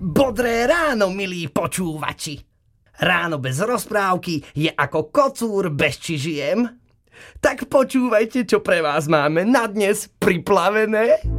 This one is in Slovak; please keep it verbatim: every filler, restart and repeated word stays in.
Bodré ráno, milí počúvači. Ráno bez rozprávky je ako kocúr bez čižiem. Tak počúvajte, čo pre vás máme na dnes priplavené.